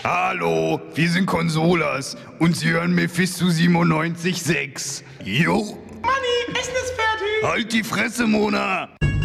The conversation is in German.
Hallo, wir sind Consolas und Sie hören Mephisto 97.6. Jo. Manni, Essen ist fertig. Halt die Fresse, Mona.